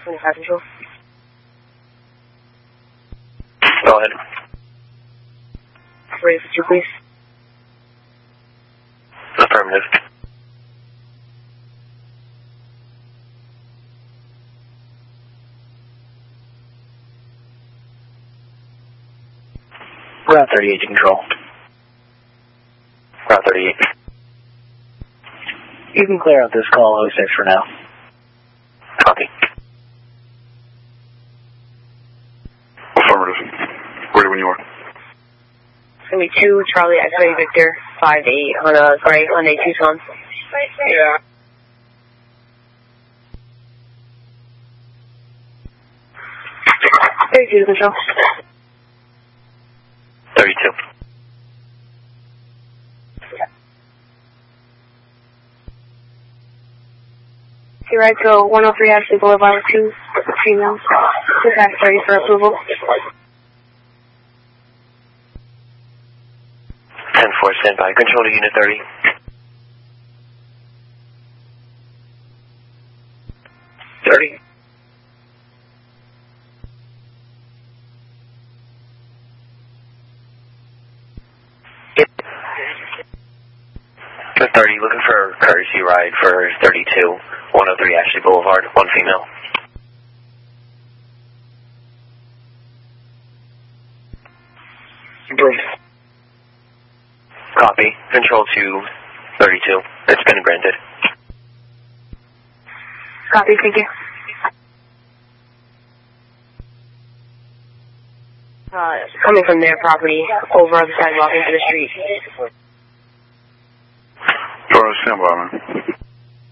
25 Control. Go ahead. Ready for 2, please. Affirmative. Route 38 to Control. Route 38. You can clear out this call 06 for now. Copy. Affirmative. Ready when you are. It's going to be 2 Charlie X-Ray Victor 58 on a gray Hyundai Tucson. Yeah. Very good, Control. 32. Your right to 103 Ashley Boulevard with 2 females. Dispatch 30 for approval. 10-4, stand by. Control to Unit 30. 30. The 30, looking for a courtesy ride for 32, 103 Ashley Boulevard, 1 female. Approved. Copy. Control to 32. It's been granted. Copy, thank you. Coming from their property over on the sidewalk into the street. Stand by, man.